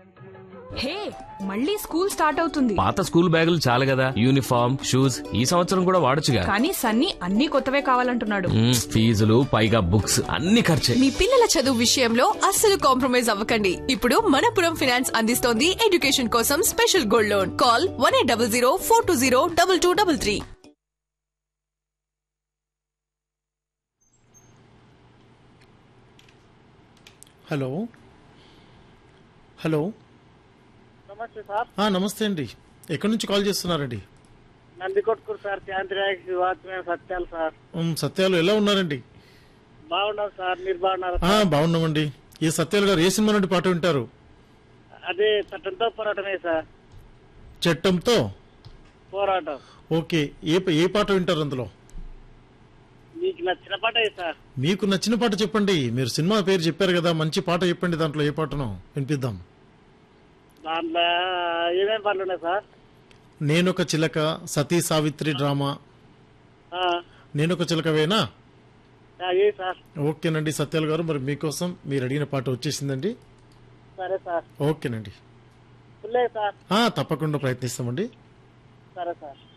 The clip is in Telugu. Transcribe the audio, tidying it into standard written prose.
హే, మళ్ళీ స్కూల్ స్టార్ట్ అవుతుంది. పాత స్కూల్ బ్యాగులు చాలు కదా, యూనిఫామ్ షూస్ ఈ సంవత్సరం కూడా వాడొచ్చుగా. కానీ సన్నీ అన్ని కొత్తవే కావాలంటున్నాడు. ఫీజులు పైగా బుక్స్ అన్ని ఖర్చే. మీ పిల్లల చదువు విషయంలో అస్సలు కాంప్రమైజ్ అవ్వకండి. ఇప్పుడు మనపురం ఫైనాన్స్ అందిస్తోంది ఎడ్యుకేషన్ కోసం special gold loan. Call 1800 420 2233. Hello hello నమస్తే సార్. నమస్తే అండి. ఎక్కడి నుంచి కాల్ చేస్తున్నారండి? నందికొట్కూరు సార్. శాంతిరాయ్ వాచ్మెన్ సత్యాలు సార్. సత్యాలు ఎలా ఉన్నారండి? బాగున్నాం సార్, మీరు బాగున్నారా? బాగున్నామండి. ఏ సత్యాలు గారు ఏ సినిమా నుండి పాట వింటారు? అదే చట్టంతో పోరాటమే సార్. చట్టంతో పోరాటం. ఓకే. ఏ పాట వింటారు అందులో? మీకు నచ్చిన పాట సార్. మీకు నచ్చిన పాట చెప్పండి. మీరు సినిమా పేరు చెప్పారు కదా, మంచి పాట చెప్పండి. దాంట్లో ఏ పాటనో వినిపిద్దాం. దాంట్లో ఏమేమి పాటలు ఉన్నాయి సార్? నేనొక చిలక, సతీ సావిత్రి డ్రామా. నేనొక చిలకవేనా? సార్. ఓకేనండి సత్యాలు గారు, మరి మీకోసం మీరు అడిగిన పాట వచ్చేసిందండి. సరే సార్. ఓకేనండి. సార్ తప్పకుండా ప్రయత్నిస్తామండి. సరే సార్.